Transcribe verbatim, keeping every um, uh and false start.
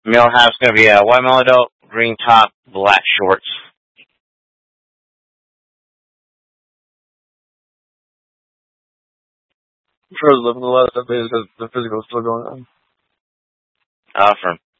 Male half's gonna be a white male adult, green top, black shorts. I'm sure it's living the last update because the physical is still going on. Uh, from